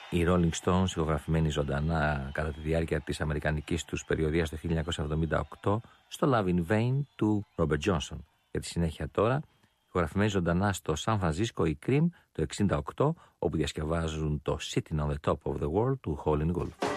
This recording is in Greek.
Οι Rolling Stones, ηχογραφημένοι ζωντανά κατά τη διάρκεια της αμερικανικής τους περιοδίας το 1978 στο Love in Vain του Robert Johnson. Για τη συνέχεια τώρα, ηχογραφημένοι ζωντανά στο Σαν Φρανσίσκο οι Cream το 1968, όπου διασκευάζουν το Sitting on the Top of the World του Howlin' Wolf.